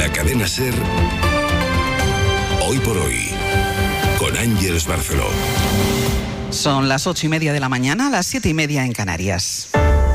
la cadena SER, Hoy por Hoy, con Ángeles Barceló. Son las 8:30 de la mañana, las 7:30 en Canarias.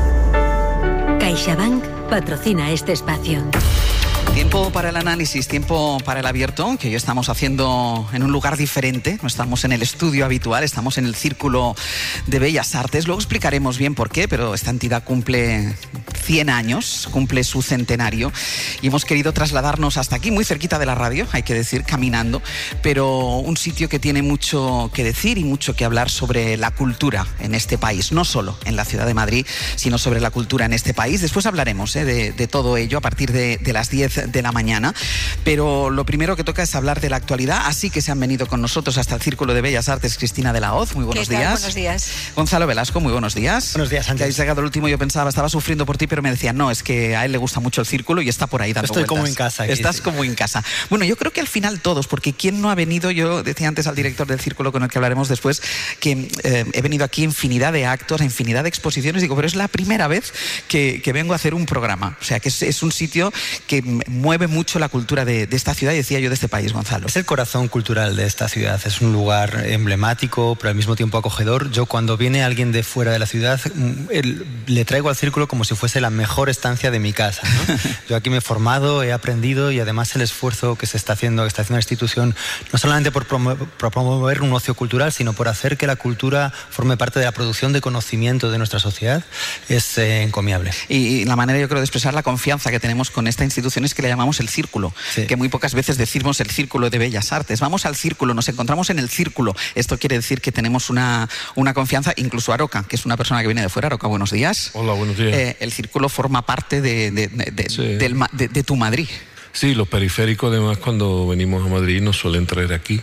CaixaBank patrocina este espacio. Tiempo para el análisis, tiempo para el abierto, que hoy estamos haciendo en un lugar diferente. No estamos en el estudio habitual, estamos en el Círculo de Bellas Artes. Luego explicaremos bien por qué, pero esta entidad cumple 100 años, cumple su centenario, y hemos querido trasladarnos hasta aquí, muy cerquita de la radio, hay que decir, caminando, pero un sitio que tiene mucho que decir y mucho que hablar sobre la cultura en este país, no solo en la ciudad de Madrid, sino sobre la cultura en este país. Después hablaremos de todo ello a partir de las 10 de la mañana, pero lo primero que toca es hablar de la actualidad, así que se han venido con nosotros hasta el Círculo de Bellas Artes Cristina de la Hoz, muy buenos días. Buenos días. Gonzalo Velasco, muy buenos días. Buenos días, Sánchez. Que habéis llegado el último, yo pensaba, estaba sufriendo por ti, pero me decían, no, es que a él le gusta mucho el círculo y está por ahí dando vueltas. Estoy como en casa. Aquí, Estás sí. como en casa. Bueno, yo creo que al final todos, porque ¿quién no ha venido? Yo decía antes al director del círculo, con el que hablaremos después, que he venido aquí a infinidad de actos, a infinidad de exposiciones, digo, pero es la primera vez que vengo a hacer un programa. O sea, que es un sitio que mueve mucho la cultura de esta ciudad, y decía yo, de este país, Gonzalo. Es el corazón cultural de esta ciudad, es un lugar emblemático, pero al mismo tiempo acogedor. Yo, cuando viene alguien de fuera de la ciudad, le traigo al círculo como si fuese la mejor estancia de mi casa, ¿no? Yo aquí me he formado, he aprendido, y además el esfuerzo que está haciendo la institución, no solamente por promover un ocio cultural, sino por hacer que la cultura forme parte de la producción de conocimiento de nuestra sociedad, es encomiable. Y la manera, yo creo, de expresar la confianza que tenemos con esta institución es que le llamamos el círculo, sí. Que muy pocas veces decimos el Círculo de Bellas Artes. Vamos al círculo, nos encontramos en el círculo. Esto quiere decir que tenemos una confianza. Incluso Aroca, que es una persona que viene de fuera. Aroca, buenos días. Hola, buenos días. El círculo forma parte de tu Madrid. Sí, los periféricos, además, cuando venimos a Madrid nos suelen traer aquí.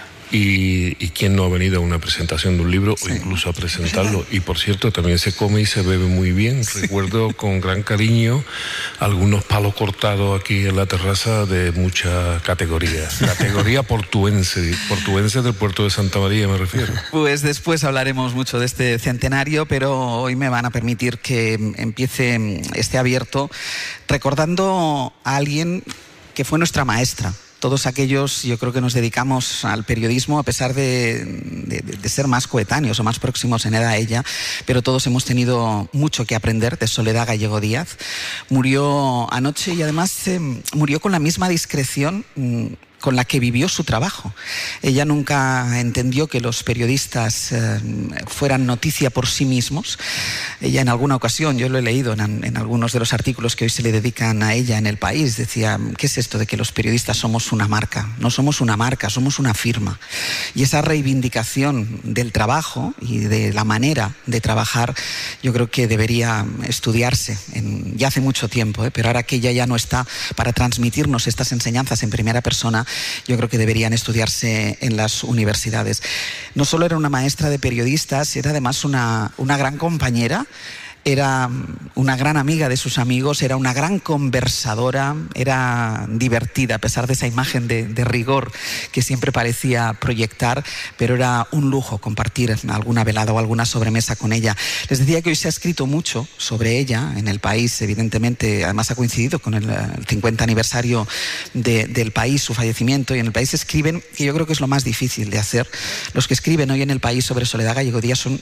Y quién no ha venido a una presentación de un libro, sí, o incluso a presentarlo. Y por cierto, también se come y se bebe muy bien. Sí. Recuerdo con gran cariño algunos palos cortados aquí en la terraza de mucha categoría. Categoría portuense del puerto de Santa María, me refiero. Pues después hablaremos mucho de este centenario, pero hoy me van a permitir que empiece este abierto recordando a alguien que fue nuestra maestra. Todos aquellos, yo creo que nos dedicamos al periodismo, a pesar de ser más coetáneos o más próximos en edad a ella, pero todos hemos tenido mucho que aprender de Soledad Gallego Díaz. Murió anoche y además murió con la misma discreción con la que vivió su trabajo. Ella nunca entendió que los periodistas fueran noticia por sí mismos. Ella en alguna ocasión, yo lo he leído en algunos de los artículos que hoy se le dedican a ella en El País, decía, ¿qué es esto de que los periodistas somos una marca? No somos una marca, somos una firma. Y esa reivindicación del trabajo y de la manera de trabajar, yo creo que debería estudiarse ya hace mucho tiempo, pero ahora que ella ya no está para transmitirnos estas enseñanzas en primera persona, yo creo que deberían estudiarse en las universidades. No solo era una maestra de periodistas, era además una gran compañera. Era una gran amiga de sus amigos, era una gran conversadora, era divertida a pesar de esa imagen de rigor que siempre parecía proyectar, pero era un lujo compartir alguna velada o alguna sobremesa con ella. Les decía que hoy se ha escrito mucho sobre ella en El País, evidentemente, además ha coincidido con el 50 aniversario del País, su fallecimiento, y en El País escriben, que yo creo que es lo más difícil de hacer. Los que escriben hoy en El País sobre Soledad Gallego Díaz son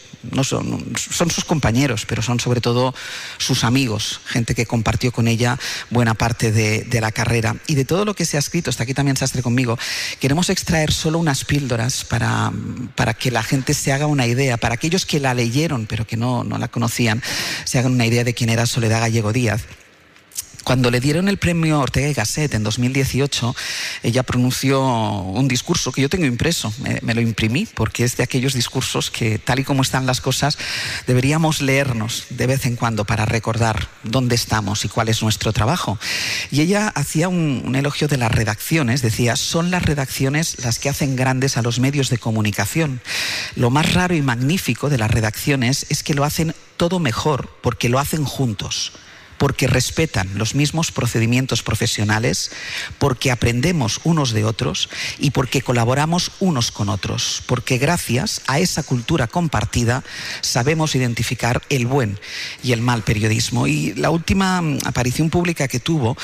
sus compañeros, pero son sobre todo sus amigos, gente que compartió con ella buena parte de la carrera. Y de todo lo que se ha escrito, está aquí también Sastre conmigo, queremos extraer solo unas píldoras para que la gente se haga una idea, para aquellos que la leyeron pero que no la conocían, se hagan una idea de quién era Soledad Gallego Díaz. Cuando le dieron el premio Ortega y Gasset en 2018, ella pronunció un discurso que yo tengo impreso, me lo imprimí, porque es de aquellos discursos que, tal y como están las cosas, deberíamos leernos de vez en cuando para recordar dónde estamos y cuál es nuestro trabajo. Y ella hacía un elogio de las redacciones, decía, son las redacciones las que hacen grandes a los medios de comunicación. Lo más raro y magnífico de las redacciones es que lo hacen todo mejor, porque lo hacen juntos. Porque respetan los mismos procedimientos profesionales, porque aprendemos unos de otros y porque colaboramos unos con otros, porque gracias a esa cultura compartida sabemos identificar el buen y el mal periodismo. Y la última aparición pública que tuvo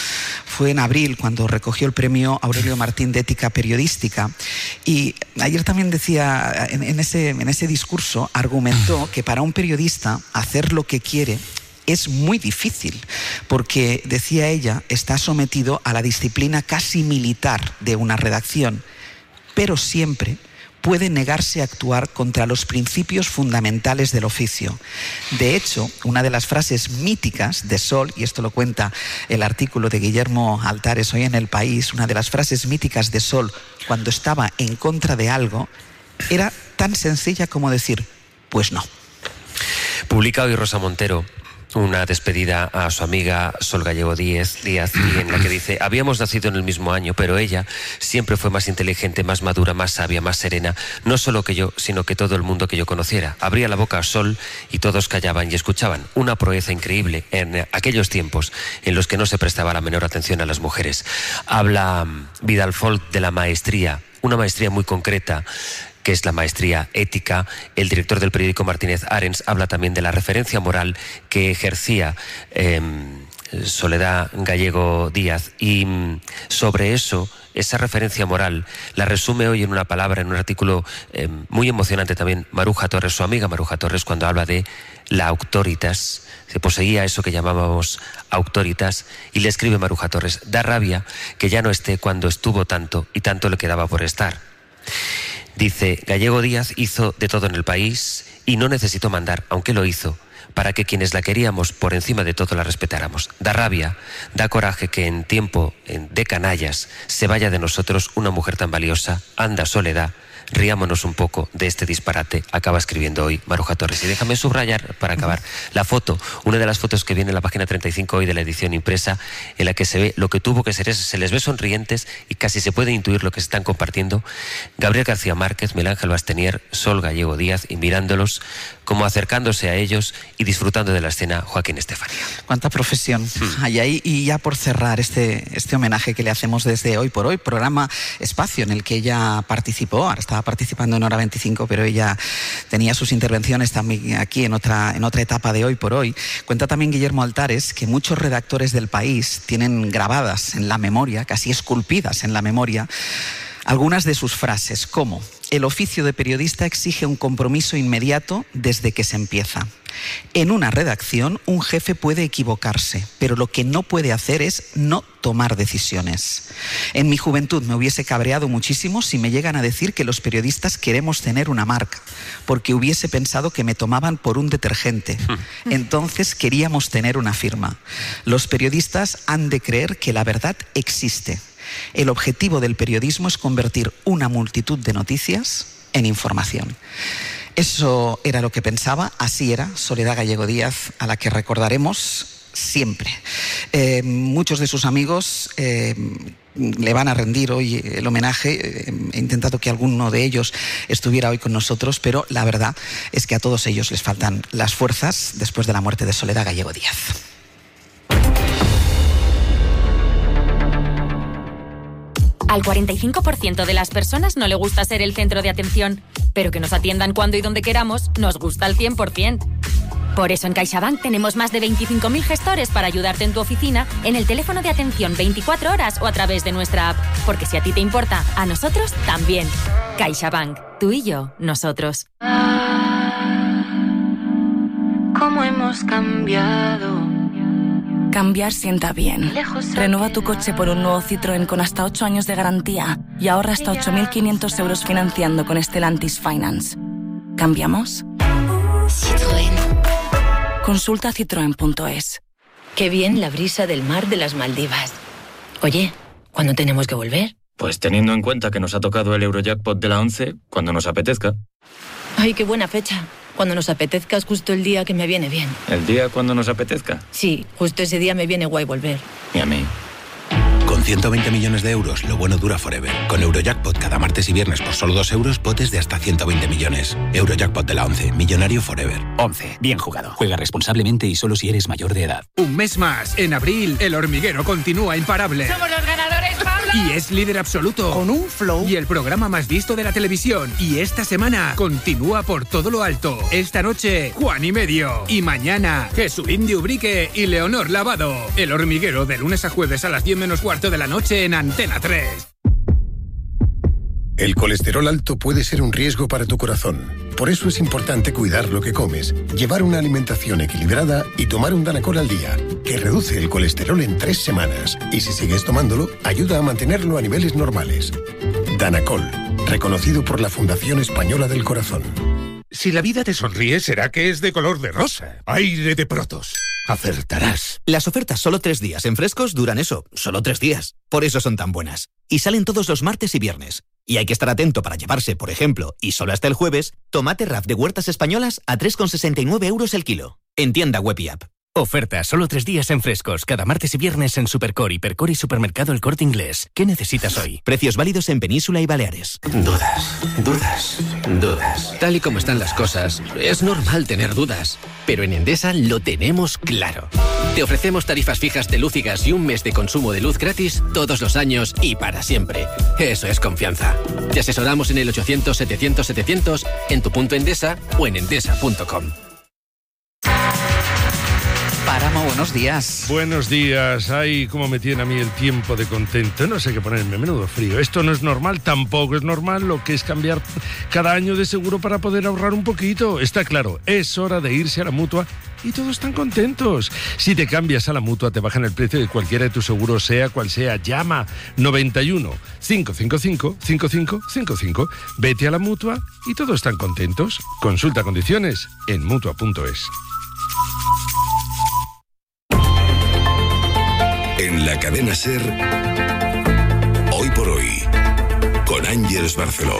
fue en abril cuando recogió el premio Aurelio Martín de Ética Periodística, y ayer también decía, en ese discurso argumentó que para un periodista hacer lo que quiere es muy difícil, porque, decía ella, está sometido a la disciplina casi militar de una redacción, pero siempre puede negarse a actuar contra los principios fundamentales del oficio. De hecho, una de las frases míticas de Sol, y esto lo cuenta el artículo de Guillermo Altares hoy en El País, una de las frases míticas de Sol cuando estaba en contra de algo, era tan sencilla como decir, pues no. Publica hoy Rosa Montero una despedida a su amiga Sol Gallego Díaz, y en la que dice: habíamos nacido en el mismo año, pero ella siempre fue más inteligente, más madura, más sabia, más serena, no solo que yo, sino que todo el mundo que yo conociera. Abría la boca a Sol y todos callaban y escuchaban. Una proeza increíble en aquellos tiempos en los que no se prestaba la menor atención a las mujeres. Habla Vidal Folk de la maestría, una maestría muy concreta, que es la maestría ética. El director del periódico Martínez Arens habla también de la referencia moral que ejercía Soledad Gallego Díaz, y sobre eso, esa referencia moral, la resume hoy en una palabra, en un artículo muy emocionante también, Maruja Torres, su amiga Maruja Torres, cuando habla de la auctoritas. Se poseía eso que llamábamos auctoritas, y le escribe Maruja Torres: da rabia que ya no esté cuando estuvo tanto y tanto le quedaba por estar. Dice: Gallego Díaz hizo de todo en el país y no necesitó mandar, aunque lo hizo, para que quienes la queríamos por encima de todo la respetáramos. Da rabia, da coraje que en tiempo de canallas se vaya de nosotros una mujer tan valiosa. Anda, Soledad, riámonos un poco de este disparate, acaba escribiendo hoy Maruja Torres. Y déjame subrayar, para acabar, la foto, una de las fotos que viene en la página 35 hoy de la edición impresa, en la que se ve lo que tuvo que ser eso. Se les ve sonrientes y casi se puede intuir lo que se están compartiendo Gabriel García Márquez, Miguel Ángel Bastenier, Sol Gallego Díaz, y mirándolos como acercándose a ellos y disfrutando de la escena Joaquín Estefanía. Cuánta profesión hay ahí. Y ya por cerrar este homenaje que le hacemos desde Hoy por Hoy, programa Espacio en el que ella participó, ahora estaba participando en Hora 25, pero ella tenía sus intervenciones también aquí en otra etapa de Hoy por Hoy. Cuenta también Guillermo Altares que muchos redactores del país tienen grabadas en la memoria, casi esculpidas en la memoria, algunas de sus frases, como: el oficio de periodista exige un compromiso inmediato desde que se empieza. En una redacción, un jefe puede equivocarse, pero lo que no puede hacer es no tomar decisiones. En mi juventud me hubiese cabreado muchísimo si me llegan a decir que los periodistas queremos tener una marca, porque hubiese pensado que me tomaban por un detergente. Entonces queríamos tener una firma. Los periodistas han de creer que la verdad existe. El objetivo del periodismo es convertir una multitud de noticias en información. Eso era lo que pensaba, así era Soledad Gallego Díaz, a la que recordaremos siempre. Muchos de sus amigos le van a rendir hoy el homenaje. He intentado que alguno de ellos estuviera hoy con nosotros, pero la verdad es que a todos ellos les faltan las fuerzas después de la muerte de Soledad Gallego Díaz. Al 45% de las personas no le gusta ser el centro de atención, pero que nos atiendan cuando y donde queramos nos gusta al 100%. Por eso en CaixaBank tenemos más de 25.000 gestores para ayudarte en tu oficina, en el teléfono de atención 24 horas o a través de nuestra app. Porque si a ti te importa, a nosotros también. CaixaBank. Tú y yo, nosotros. ¿Cómo hemos cambiado? Cambiar sienta bien. Renueva tu coche por un nuevo Citroën con hasta 8 años de garantía y ahorra hasta 8.500 euros financiando con Stellantis Finance. ¿Cambiamos? Citroën. Consulta citroen.es. Qué bien la brisa del mar de las Maldivas. Oye, ¿cuándo tenemos que volver? Pues teniendo en cuenta que nos ha tocado el Eurojackpot de la 11, cuando nos apetezca. Ay, qué buena fecha. Cuando nos apetezca es justo el día que me viene bien. ¿El día cuando nos apetezca? Sí, justo ese día me viene guay volver. Y a mí. Con 120 millones de euros, lo bueno dura forever. Con Eurojackpot cada martes y viernes por solo 2 euros, potes de hasta 120 millones. Eurojackpot de la 11, millonario forever. 11, bien jugado. Juega responsablemente y solo si eres mayor de edad. Un mes más. En abril, El Hormiguero continúa imparable. ¡Somos los ganadores, Pablo! Y es líder absoluto. Con un flow. Y el programa más visto de la televisión. Y esta semana continúa por todo lo alto. Esta noche, Juan y Medio. Y mañana, Jesulín de Ubrique y Leonor Lavado. El Hormiguero, de lunes a jueves a las 10 menos cuarto de la noche en Antena 3. El colesterol alto puede ser un riesgo para tu corazón. Por eso es importante cuidar lo que comes, llevar una alimentación equilibrada y tomar un Danacol al día, que reduce el colesterol en 3 semanas. Y si sigues tomándolo, ayuda a mantenerlo a niveles normales. Danacol, reconocido por la Fundación Española del Corazón. Si la vida te sonríe, será que es de color de rosa. Aire de Protos. Acertarás. Las ofertas solo 3 días en Frescos duran eso, solo 3 días. Por eso son tan buenas. Y salen todos los martes y viernes. Y hay que estar atento para llevarse, por ejemplo, y solo hasta el jueves, tomate RAF de Huertas Españolas a 3,69 € el kilo. En tienda web y app. Oferta solo 3 días en Frescos, cada martes y viernes en Supercore, Hipercore y Supermercado El Corte Inglés. ¿Qué necesitas hoy? Precios válidos en Península y Baleares. Dudas. Tal y como están las cosas, es normal tener dudas. Pero en Endesa lo tenemos claro. Te ofrecemos tarifas fijas de luz y gas y un mes de consumo de luz gratis todos los años y para siempre. Eso es confianza. Te asesoramos en el 800-700-700, en tu punto Endesa o en endesa.com. Páramo, buenos días. Buenos días. Ay, cómo me tiene a mí el tiempo de contento. No sé qué ponerme, menudo frío. Esto no es normal, tampoco es normal lo que es cambiar cada año de seguro para poder ahorrar un poquito. Está claro, es hora de irse a la Mutua y todos están contentos. Si te cambias a la Mutua, te bajan el precio de cualquiera de tus seguros, sea cual sea. Llama 91 555 5555. Vete a la Mutua y todos están contentos. Consulta condiciones en Mutua.es. En la cadena SER, Hoy por Hoy, con Ángeles Barceló.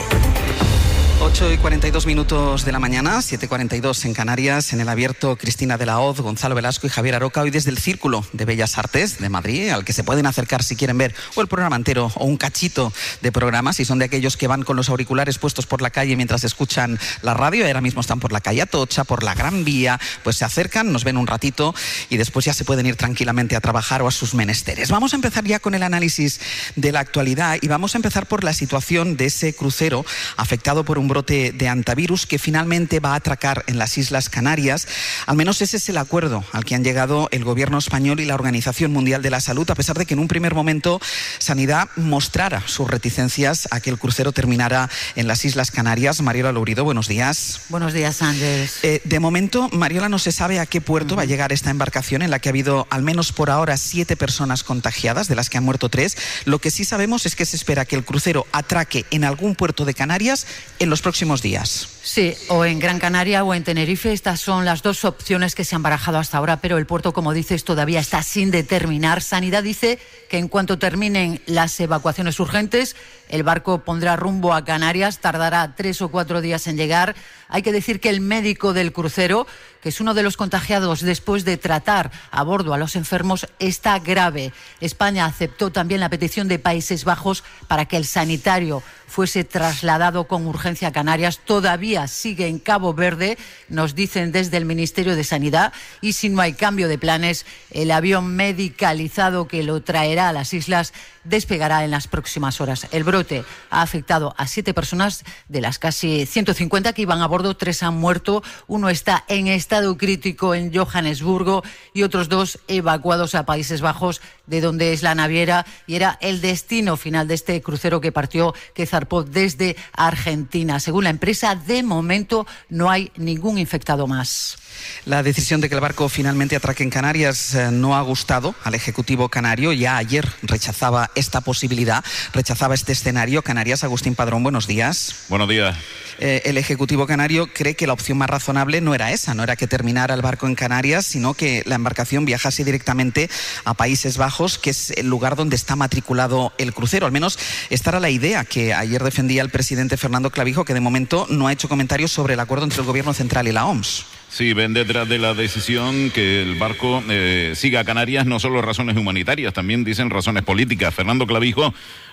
8:42 de la mañana, 7:42 en Canarias, en el abierto Cristina de la Hoz, Gonzalo Velasco y Javier Aroca, hoy desde el Círculo de Bellas Artes de Madrid, al que se pueden acercar si quieren ver o el programa entero o un cachito de programa, si son de aquellos que van con los auriculares puestos por la calle mientras escuchan la radio, ahora mismo están por la calle Atocha, por la Gran Vía, pues se acercan, nos ven un ratito y después ya se pueden ir tranquilamente a trabajar o a sus menesteres. Vamos a empezar ya con el análisis de la actualidad y vamos a empezar por la situación de ese crucero afectado por un brote de hantavirus que finalmente va a atracar en las Islas Canarias. Al menos ese es el acuerdo al que han llegado el gobierno español y la Organización Mundial de la Salud, a pesar de que en un primer momento Sanidad mostrara sus reticencias a que el crucero terminara en las Islas Canarias. Mariola Lourido, buenos días. Buenos días, Ángeles. De momento, Mariola, no se sabe a qué puerto va a llegar esta embarcación en la que ha habido, al menos por ahora, 7 personas contagiadas, de las que han muerto 3. Lo que sí sabemos es que se espera que el crucero atraque en algún puerto de Canarias en los próximos días. Sí, o en Gran Canaria o en Tenerife. Estas son las dos opciones que se han barajado hasta ahora, pero el puerto, como dices, todavía está sin determinar. Sanidad dice que en cuanto terminen las evacuaciones urgentes, el barco pondrá rumbo a Canarias, tardará 3 o 4 días en llegar. Hay que decir que el médico del crucero, que es uno de los contagiados después de tratar a bordo a los enfermos, está grave. España aceptó también la petición de Países Bajos para que el sanitario fuese trasladado con urgencia a Canarias. Todavía sigue en Cabo Verde, nos dicen desde el Ministerio de Sanidad, y si no hay cambio de planes, el avión medicalizado que lo traerá a las islas despegará en las próximas horas. El brote ha afectado a 7 personas de las casi 150 que iban a bordo. 3 han muerto, uno está en estado crítico en Johannesburgo y otros 2 evacuados a Países Bajos, de donde es la naviera y era el destino final de este crucero que zarpó desde Argentina. Según la empresa, de momento no hay ningún infectado más. La decisión de que el barco finalmente atraque en Canarias no ha gustado al Ejecutivo canario. Ya ayer rechazaba esta posibilidad, rechazaba este escenario. Canarias, Agustín Padrón, buenos días. Buenos días. El Ejecutivo canario cree que la opción más razonable no era esa, no era que terminara el barco en Canarias, sino que la embarcación viajase directamente a Países Bajos, que es el lugar donde está matriculado el crucero. Al menos esta era la idea que ayer defendía el presidente Fernando Clavijo, que de momento no ha hecho comentarios sobre el acuerdo entre el Gobierno central y la OMS. Sí, ven detrás de la decisión que el barco siga a Canarias no solo razones humanitarias, también dicen razones políticas. Fernando Clavijo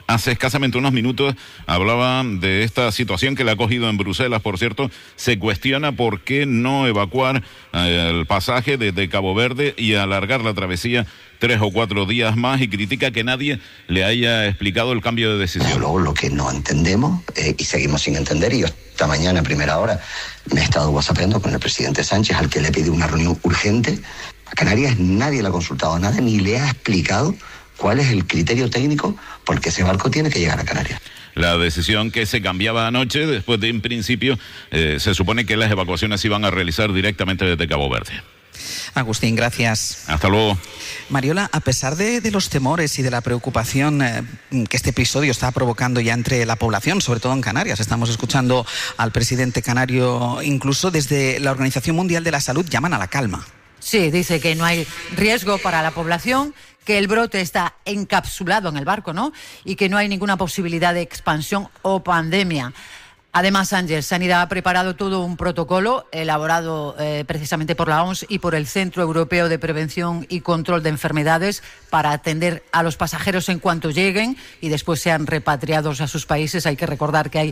hace escasamente unos minutos hablaba de esta situación que le ha cogido en Bruselas. Por cierto, se cuestiona por qué no evacuar el pasaje desde Cabo Verde y alargar la travesía 3 o 4 días más, y critica que nadie le haya explicado el cambio de decisión. Luego lo que no entendemos, y seguimos sin entender, y yo esta mañana a primera hora me he estado whatsappeando con el presidente Sánchez, al que le he pedido una reunión urgente. A Canarias nadie le ha consultado nada, ni le ha explicado cuál es el criterio técnico porque ese barco tiene que llegar a Canarias. La decisión que se cambiaba anoche, después de en principio se supone que las evacuaciones se iban a realizar directamente desde Cabo Verde. Agustín, gracias. Hasta luego. Mariola, a pesar de los temores y de la preocupación que este episodio está provocando ya entre la población, sobre todo en Canarias, estamos escuchando al presidente canario, incluso desde la Organización Mundial de la Salud llaman a la calma. Sí, dice que no hay riesgo para la población, que el brote está encapsulado en el barco, ¿no? Y que no hay ninguna posibilidad de expansión o pandemia. Además, Ángel, Sanidad ha preparado todo un protocolo elaborado precisamente por la OMS y por el Centro Europeo de Prevención y Control de Enfermedades para atender a los pasajeros en cuanto lleguen y después sean repatriados a sus países. Hay que recordar que hay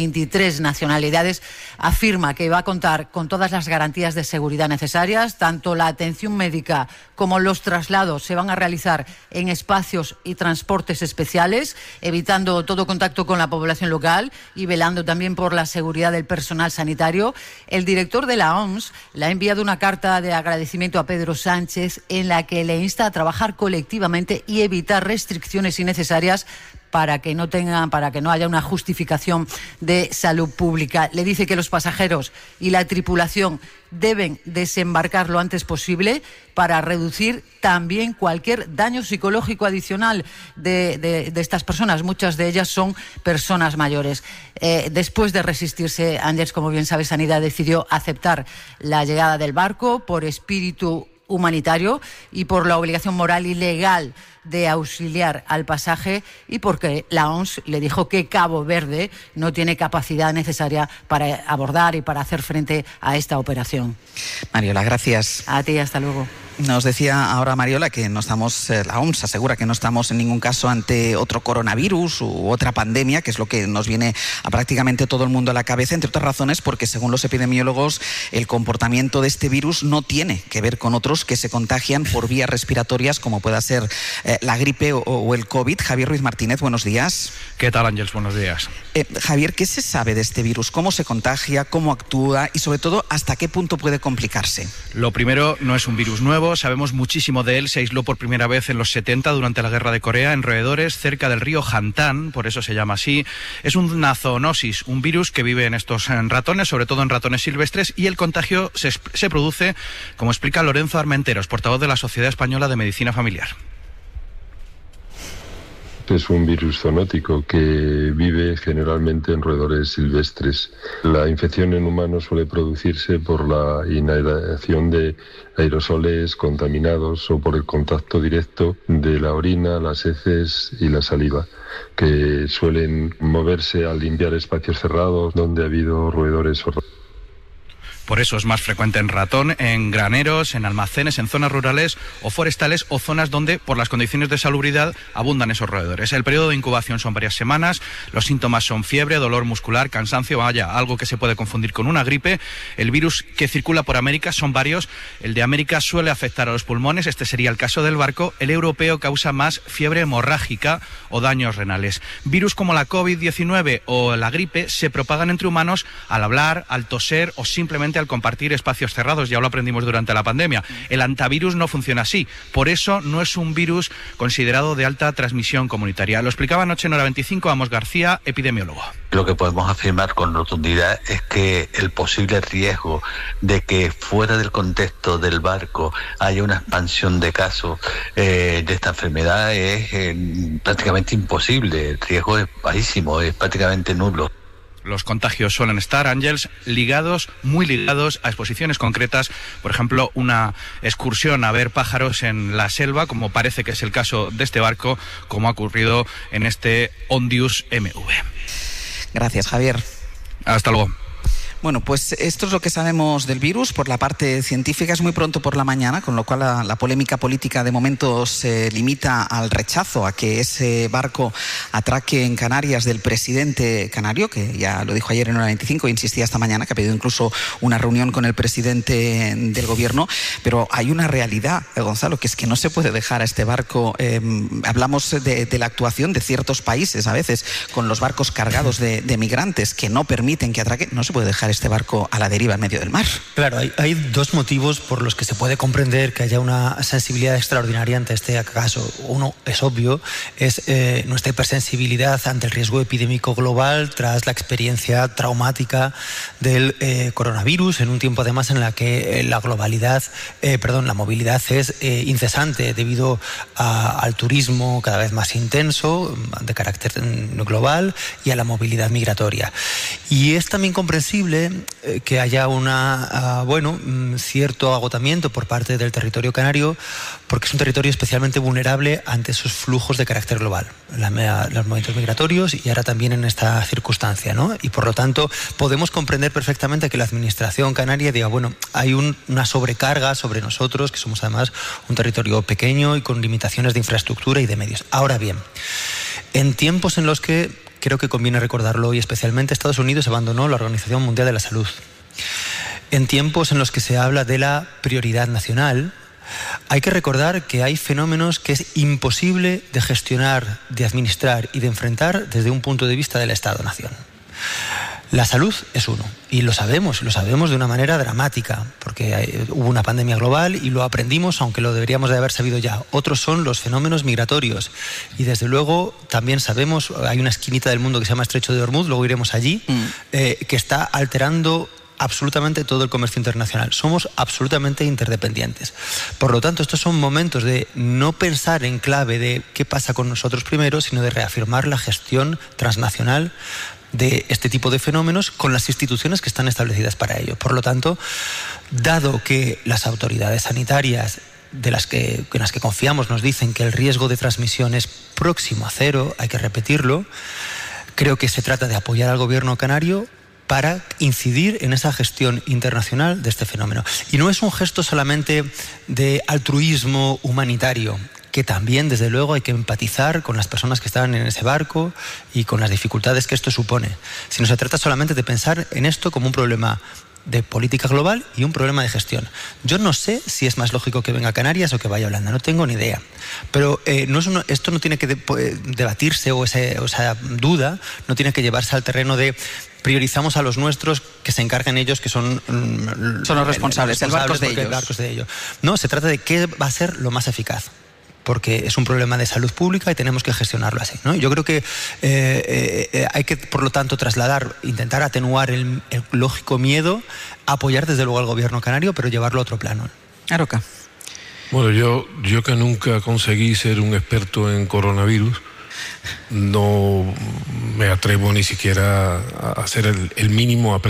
23 nacionalidades. Afirma que va a contar con todas las garantías de seguridad necesarias. Tanto la atención médica como los traslados se van a realizar en espacios y transportes especiales, evitando todo contacto con la población local y velando también por la seguridad del personal sanitario. El director de la OMS le ha enviado una carta de agradecimiento a Pedro Sánchez en la que le insta a trabajar colectivamente y evitar restricciones innecesarias para que no haya una justificación de salud pública. Le dice que los pasajeros y la tripulación deben desembarcar lo antes posible para reducir también cualquier daño psicológico adicional de estas personas. Muchas de ellas son personas mayores. Después de resistirse, Ángels, como bien sabe, Sanidad decidió aceptar la llegada del barco por espíritu humanitario y por la obligación moral y legal de auxiliar al pasaje, y porque la OMS le dijo que Cabo Verde no tiene capacidad necesaria para abordar y para hacer frente a esta operación. Mariola, gracias. A ti, hasta luego. Nos decía ahora Mariola que no estamos, la OMS asegura que no estamos en ningún caso ante otro coronavirus u otra pandemia, que es lo que nos viene a prácticamente todo el mundo a la cabeza, entre otras razones porque según los epidemiólogos el comportamiento de este virus no tiene que ver con otros que se contagian por vías respiratorias como pueda ser la gripe o el COVID. Javier Ruiz Martínez, buenos días. ¿Qué tal, Ángels? Buenos días. Javier, ¿qué se sabe de este virus? ¿Cómo se contagia? ¿Cómo actúa? Y sobre todo, ¿hasta qué punto puede complicarse? Lo primero, no es un virus nuevo, sabemos muchísimo de él. Se aisló por primera vez en los 70 durante la Guerra de Corea en roedores cerca del río Hantan, por eso se llama así. Es una zoonosis, un virus que vive en estos ratones, sobre todo en ratones silvestres, y el contagio se produce, como explica Lorenzo Armenteros, portavoz de la Sociedad Española de Medicina Familiar. Es un virus zoonótico que vive generalmente en roedores silvestres. La infección en humanos suele producirse por la inhalación de aerosoles contaminados o por el contacto directo de la orina, las heces y la saliva, que suelen moverse al limpiar espacios cerrados donde ha habido roedores o Por eso es más frecuente en ratón, en graneros, en almacenes, en zonas rurales o forestales o zonas donde, por las condiciones de salubridad, abundan esos roedores. El periodo de incubación son varias semanas, los síntomas son fiebre, dolor muscular, cansancio, algo que se puede confundir con una gripe. El virus que circula por América son varios. El de América suele afectar a los pulmones, este sería el caso del barco. El europeo causa más fiebre hemorrágica o daños renales. Virus como la COVID-19 o la gripe se propagan entre humanos al hablar, al toser o simplemente al compartir espacios cerrados, ya lo aprendimos durante la pandemia. El antivirus no funciona así, por eso no es un virus considerado de alta transmisión comunitaria. Lo explicaba anoche en Hora 25 Amos García, epidemiólogo. Lo que podemos afirmar con rotundidad es que el posible riesgo de que fuera del contexto del barco haya una expansión de casos de esta enfermedad es prácticamente imposible. El riesgo es bajísimo, es prácticamente nulo. Los contagios suelen estar, Ángels, muy ligados a exposiciones concretas. Por ejemplo, una excursión a ver pájaros en la selva, como parece que es el caso de este barco, como ha ocurrido en este Ondius MV. Gracias, Javier. Hasta luego. Bueno, pues esto es lo que sabemos del virus. Por la parte científica es muy pronto por la mañana, con lo cual la polémica política de momento se limita al rechazo a que ese barco atraque en Canarias del presidente canario, que ya lo dijo ayer en Hora 25, insistía esta mañana, que ha pedido incluso una reunión con el presidente del gobierno. Pero hay una realidad, Gonzalo, que es que no se puede dejar a este barco. Hablamos de la actuación de ciertos países a veces con los barcos cargados de migrantes que no permiten que atraque. No se puede dejar este barco a la deriva en medio del mar. Claro, hay dos motivos por los que se puede comprender que haya una sensibilidad extraordinaria ante este caso. Uno es obvio, es nuestra hipersensibilidad ante el riesgo epidémico global tras la experiencia traumática del coronavirus, en un tiempo además en la que la movilidad es incesante debido al turismo cada vez más intenso de carácter global y a la movilidad migratoria. Y es también comprensible que haya cierto agotamiento por parte del territorio canario, porque es un territorio especialmente vulnerable ante esos flujos de carácter global, los movimientos migratorios y ahora también en esta circunstancia, ¿no? Y por lo tanto podemos comprender perfectamente que la administración canaria diga, hay una sobrecarga sobre nosotros, que somos además un territorio pequeño y con limitaciones de infraestructura y de medios. Ahora bien, en tiempos en los que creo que conviene recordarlo, y especialmente Estados Unidos abandonó la Organización Mundial de la Salud, en tiempos en los que se habla de la prioridad nacional, hay que recordar que hay fenómenos que es imposible de gestionar, de administrar y de enfrentar desde un punto de vista del Estado-Nación. La salud es uno, y lo sabemos de una manera dramática, porque hubo una pandemia global y lo aprendimos, aunque lo deberíamos de haber sabido ya. Otros son los fenómenos migratorios, y desde luego también sabemos, hay una esquinita del mundo que se llama Estrecho de Hormuz, luego iremos allí, que está alterando absolutamente todo el comercio internacional. Somos absolutamente interdependientes. Por lo tanto, estos son momentos de no pensar en clave de qué pasa con nosotros primero, sino de reafirmar la gestión transnacional de este tipo de fenómenos con las instituciones que están establecidas para ello. Por lo tanto, dado que las autoridades sanitarias en las que confiamos nos dicen que el riesgo de transmisión es próximo a cero, hay que repetirlo, creo que se trata de apoyar al gobierno canario para incidir en esa gestión internacional de este fenómeno. Y no es un gesto solamente de altruismo humanitario, que también, desde luego, hay que empatizar con las personas que están en ese barco y con las dificultades que esto supone, sino se trata solamente de pensar en esto como un problema de política global y un problema de gestión. Yo no sé si es más lógico que venga a Canarias o que vaya a Holanda, no tengo ni idea. Pero esto no tiene que debatirse, o esa duda no tiene que llevarse al terreno de priorizamos a los nuestros, que se encarguen ellos, que son los responsables, el barco es de ellos. No, se trata de qué va a ser lo más eficaz, porque es un problema de salud pública y tenemos que gestionarlo así, ¿no? Yo creo que hay que, por lo tanto, intentar atenuar el lógico miedo, apoyar desde luego al gobierno canario, pero llevarlo a otro plano. Aroca. Bueno, yo que nunca conseguí ser un experto en coronavirus, no me atrevo ni siquiera a hacer el mínimo aprendizaje